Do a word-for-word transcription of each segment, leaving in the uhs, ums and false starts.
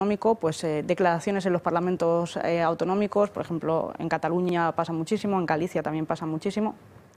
pues eh, declaraciones en los parlamentos eh, autonómicos, por ejemplo, en Cataluña pasa muchísimo, en Galicia también pasa muchísimo.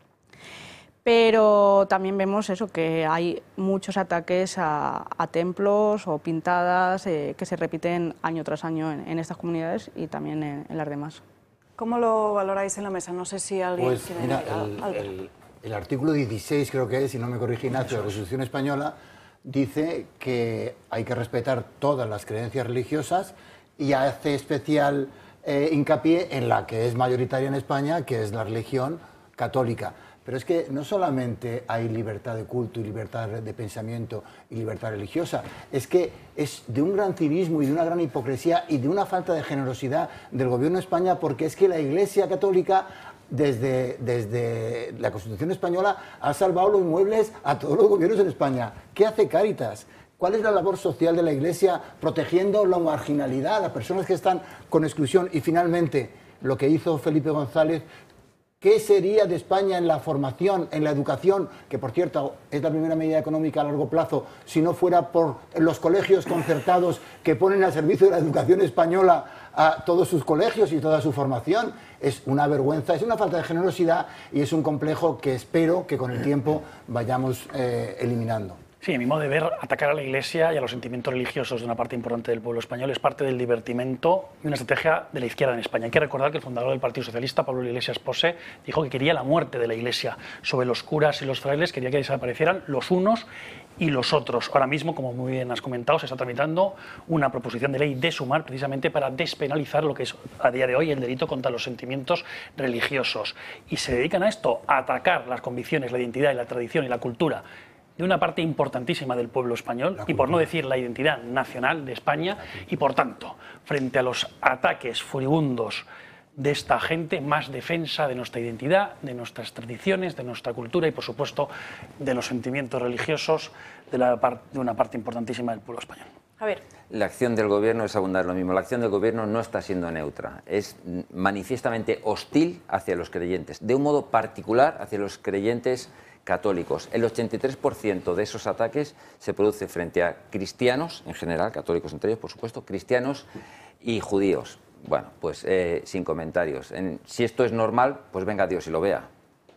Pero también vemos eso, que hay muchos ataques a, a templos o pintadas eh, que se repiten año tras año en, en estas comunidades y también en, en las demás. ¿Cómo lo valoráis en la mesa? No sé si alguien pues, quiere... Mira, el, el, el artículo dieciséis, creo que es, si no me corrige Ignacio, de la Constitución Española, dice que hay que respetar todas las creencias religiosas y hace especial eh, hincapié en la que es mayoritaria en España, que es la religión católica. Pero es que no solamente hay libertad de culto y libertad de pensamiento y libertad religiosa, es que es de un gran cinismo y de una gran hipocresía y de una falta de generosidad del gobierno de España, porque es que la Iglesia Católica, desde, desde la Constitución Española, ha salvado los muebles a todos los gobiernos en España. ¿Qué hace Cáritas? ¿Cuál es la labor social de la Iglesia protegiendo la marginalidad, las personas que están con exclusión? Y finalmente, lo que hizo Felipe González. ¿Qué sería de España en la formación, en la educación, que por cierto es la primera medida económica a largo plazo, si no fuera por los colegios concertados que ponen al servicio de la educación española a todos sus colegios y toda su formación? Es una vergüenza, es una falta de generosidad y es un complejo que espero que con el tiempo vayamos eh, eliminando. Sí, a mi modo de ver, atacar a la Iglesia y a los sentimientos religiosos de una parte importante del pueblo español es parte del divertimento y una estrategia de la izquierda en España. Hay que recordar que el fundador del Partido Socialista, Pablo Iglesias Pose, dijo que quería la muerte de la Iglesia. Sobre los curas y los frailes quería que desaparecieran los unos y los otros. Ahora mismo, como muy bien has comentado, se está tramitando una proposición de ley de Sumar precisamente para despenalizar lo que es a día de hoy el delito contra los sentimientos religiosos. Y se dedican a esto, a atacar las convicciones, la identidad y la tradición y la cultura de una parte importantísima del pueblo español y por no decir la identidad nacional de España y por tanto, frente a los ataques furibundos de esta gente, más defensa de nuestra identidad, de nuestras tradiciones, de nuestra cultura y por supuesto de los sentimientos religiosos de, la par de una parte importantísima del pueblo español. Javier. La acción del gobierno es abundar lo mismo. La acción del gobierno no está siendo neutra, es manifiestamente hostil hacia los creyentes, de un modo particular hacia los creyentes católicos. El ochenta y tres por ciento de esos ataques se produce frente a cristianos, en general, católicos entre ellos, por supuesto, cristianos y judíos. Bueno, pues eh, sin comentarios. En, si esto es normal, pues venga Dios y lo vea.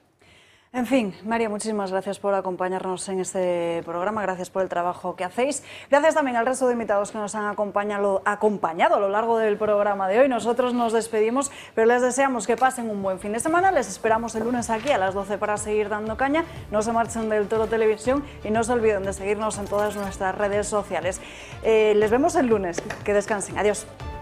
En fin, María, muchísimas gracias por acompañarnos en este programa, gracias por el trabajo que hacéis. Gracias también al resto de invitados que nos han acompañado, acompañado a lo largo del programa de hoy. Nosotros nos despedimos, pero les deseamos que pasen un buen fin de semana. Les esperamos el lunes aquí a las doce para seguir dando caña. No se marchen del Toro Televisión y no se olviden de seguirnos en todas nuestras redes sociales. Eh, les vemos el lunes. Que descansen. Adiós.